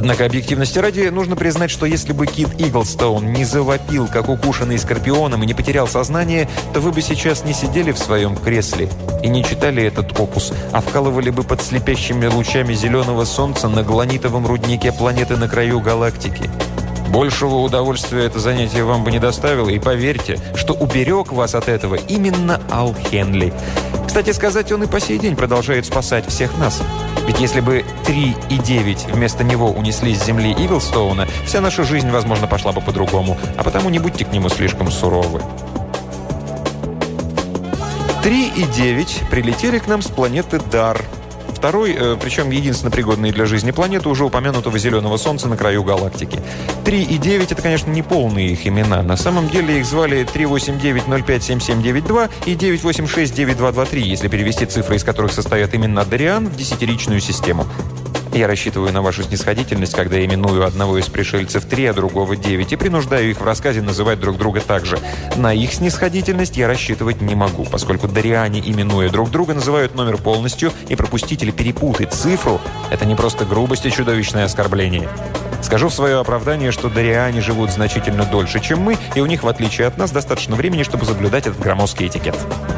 Однако, объективности ради, нужно признать, что если бы Кит Иглстоун не завопил, как укушенный скорпионом, и не потерял сознание, то вы бы сейчас не сидели в своем кресле и не читали этот опус, а вкалывали бы под слепящими лучами зеленого солнца на галанитовом руднике планеты на краю галактики. Большего удовольствия это занятие вам бы не доставило, и поверьте, что уберег вас от этого именно Ал Хенли. Кстати сказать, он и по сей день продолжает спасать всех нас. Ведь если бы 3 и 9 вместо него унесли с земли Иглстоуна, вся наша жизнь, возможно, пошла бы по-другому. А потому не будьте к нему слишком суровы. 3 и 9 прилетели к нам с планеты Дар. Второй, причем единственно пригодной для жизни планеты, уже упомянутого зеленого солнца на краю галактики. 3 и 9 – это, конечно, не полные их имена. На самом деле их звали 389057792 и 9869223, если перевести цифры, из которых состоят имена Дариан, в десятиричную систему. Я рассчитываю на вашу снисходительность, когда именую одного из пришельцев 3, а другого 9, и принуждаю их в рассказе называть друг друга так же. На их снисходительность я рассчитывать не могу, поскольку дариане, именуя друг друга, называют номер полностью, и пропустить или перепутать цифру – это не просто грубость и чудовищное оскорбление. Скажу в свое оправдание, что дариане живут значительно дольше, чем мы, и у них, в отличие от нас, достаточно времени, чтобы соблюдать этот громоздкий этикет.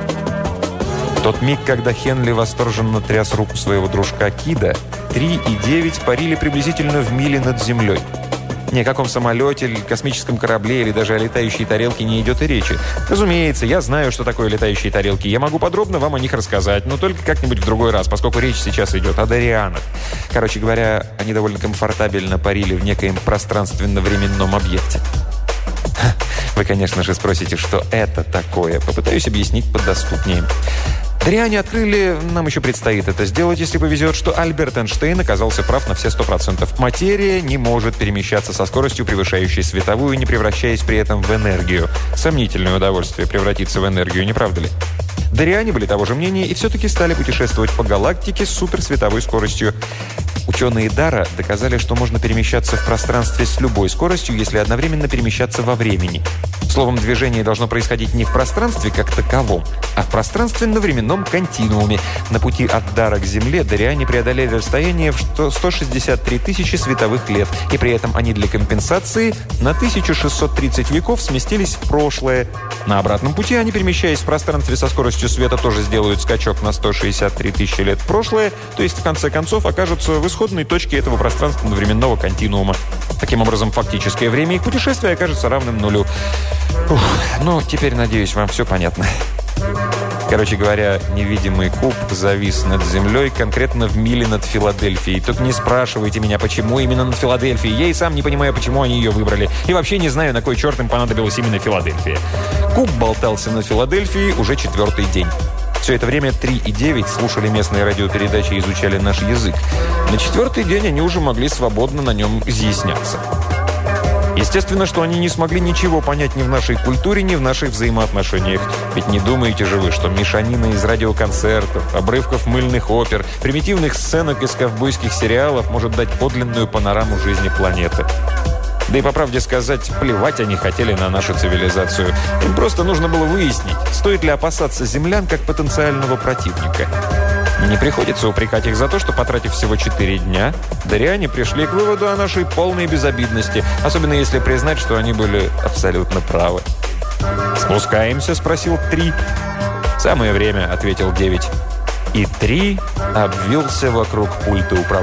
В тот миг, когда Хенли восторженно тряс руку своего дружка Кида, 3 и 9 парили приблизительно в миле над землей. Ни о каком самолете, или космическом корабле, или даже о летающей тарелке не идет и речи. Разумеется, я знаю, что такое летающие тарелки. Я могу подробно вам о них рассказать, но только как-нибудь в другой раз, поскольку речь сейчас идет о дарианах. Короче говоря, они довольно комфортабельно парили в некоем пространственно-временном объекте. Вы, конечно же, спросите, что это такое. Попытаюсь объяснить подоступнее. Дариане открыли, нам еще предстоит это сделать, если повезет, что Альберт Эйнштейн оказался прав на все 100%. Материя не может перемещаться со скоростью, превышающей световую, не превращаясь при этом в энергию. Сомнительное удовольствие превратиться в энергию, не правда ли? Дариане были того же мнения и все-таки стали путешествовать по галактике с суперсветовой скоростью. Ученые Дара доказали, что можно перемещаться в пространстве с любой скоростью, если одновременно перемещаться во времени. Словом, движение должно происходить не в пространстве как таковом, а в пространственно-временном континууме. На пути от Дара к Земле дариане преодолели расстояние в 163 тысячи световых лет, и при этом они для компенсации на 1630 веков сместились в прошлое. На обратном пути они, перемещаясь в пространстве со скоростью света, тоже сделают скачок на 163 тысячи лет в прошлое, то есть в конце концов окажутся в исходной точке этого пространственно-временного континуума. Таким образом, фактическое время их путешествия окажется равным нулю. Ну, теперь, надеюсь, вам все понятно. Короче говоря, невидимый куб завис над землей, конкретно в миле над Филадельфией. Только не спрашивайте меня, почему именно над Филадельфией. Я и сам не понимаю, почему они ее выбрали. И вообще не знаю, на кой черт им понадобилась именно Филадельфия. Куб болтался над Филадельфией уже 4-й день. Все это время 3 и 9 слушали местные радиопередачи и изучали наш язык. На 4-й день они уже могли свободно на нем изъясняться. Естественно, что они не смогли ничего понять ни в нашей культуре, ни в наших взаимоотношениях. Ведь не думаете же вы, что мешанина из радиоконцертов, обрывков мыльных опер, примитивных сценок из ковбойских сериалов может дать подлинную панораму жизни планеты. Да и, по правде сказать, плевать они хотели на нашу цивилизацию. Им просто нужно было выяснить, стоит ли опасаться землян как потенциального противника. Не приходится упрекать их за то, что, потратив всего 4 дня, дариане пришли к выводу о нашей полной безобидности, особенно если признать, что они были абсолютно правы. «Спускаемся?» – спросил 3. «Самое время», – ответил 9. И 3 обвился вокруг пульта управления.